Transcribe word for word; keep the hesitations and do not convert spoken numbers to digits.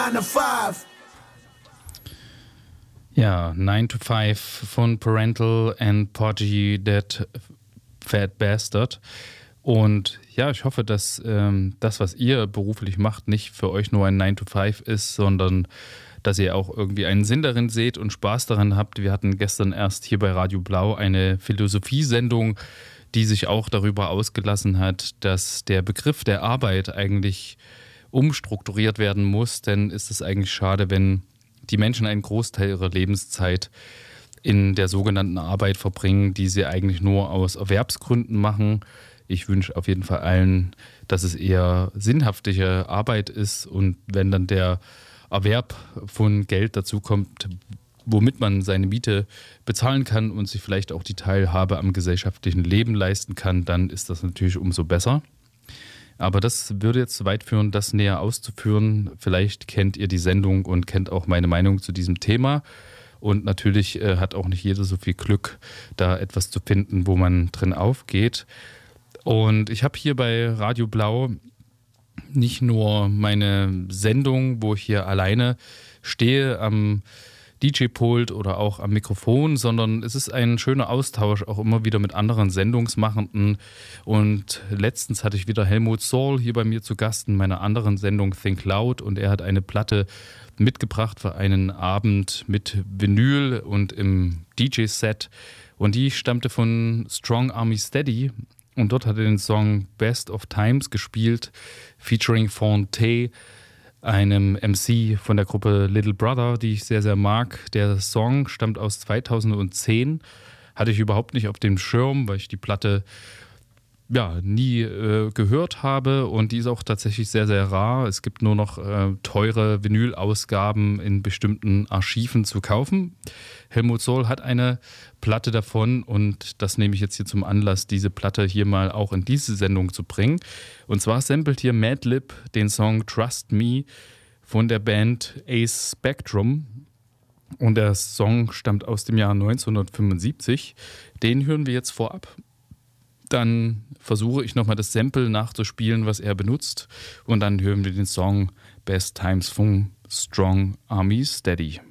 Ja, nine to five von Parental and Podgy, That Fat Bastard. Und ja, ich hoffe, dass ähm, das, was ihr beruflich macht, nicht für euch nur ein nine to five ist, sondern dass ihr auch irgendwie einen Sinn darin seht und Spaß daran habt. Wir hatten gestern erst hier bei Radio Blau eine Philosophiesendung, die sich auch darüber ausgelassen hat, dass der Begriff der Arbeit eigentlich umstrukturiert werden muss. Denn ist es eigentlich schade, wenn die Menschen einen Großteil ihrer Lebenszeit in der sogenannten Arbeit verbringen, die sie eigentlich nur aus Erwerbsgründen machen. Ich wünsche auf jeden Fall allen, dass es eher sinnhaftige Arbeit ist und wenn dann der Erwerb von Geld dazu kommt, womit man seine Miete bezahlen kann und sich vielleicht auch die Teilhabe am gesellschaftlichen Leben leisten kann, dann ist das natürlich umso besser. Aber das würde jetzt zu weit führen, das näher auszuführen. Vielleicht kennt ihr die Sendung und kennt auch meine Meinung zu diesem Thema. Und natürlich äh, hat auch nicht jeder so viel Glück, da etwas zu finden, wo man drin aufgeht. Und ich habe hier bei Radio Blau nicht nur meine Sendung, wo ich hier alleine stehe am D J-Pult oder auch am Mikrofon, sondern es ist ein schöner Austausch auch immer wieder mit anderen Sendungsmachenden. Und letztens hatte ich wieder Helmut Saul hier bei mir zu Gast in meiner anderen Sendung Think Loud und er hat eine Platte mitgebracht für einen Abend mit Vinyl und im D J-Set und die stammte von Strong Army Steady und dort hat er den Song Best of Times gespielt, featuring Fonte, einem M C von der Gruppe Little Brother, die ich sehr, sehr mag. Der Song stammt aus zweitausendzehn, hatte ich überhaupt nicht auf dem Schirm, weil ich die Platte ja nie äh, gehört habe und die ist auch tatsächlich sehr, sehr rar. Es gibt nur noch äh, teure Vinyl-Ausgaben in bestimmten Archiven zu kaufen. Helmut Saul hat eine Platte davon und das nehme ich jetzt hier zum Anlass, diese Platte hier mal auch in diese Sendung zu bringen. Und zwar samplet hier Madlib den Song Trust Me von der Band Ace Spectrum. Und der Song stammt aus dem Jahr neunzehnhundertfünfundsiebzig. Den hören wir jetzt vorab. Dann versuche ich nochmal das Sample nachzuspielen, was er benutzt. Und dann hören wir den Song Best Times von Strong Army Steady.